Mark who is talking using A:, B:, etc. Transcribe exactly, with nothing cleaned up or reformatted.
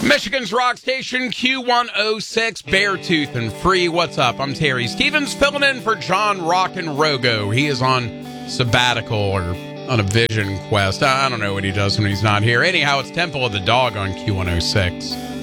A: Michigan's rock station, Q one oh six, Beartooth and Free. What's up? I'm Terry Stevens, filling in for John Rockin' Rogo. He is on sabbatical or on a vision quest. I don't know what he does when he's not here. Anyhow, it's Temple of the Dog on Q one oh six.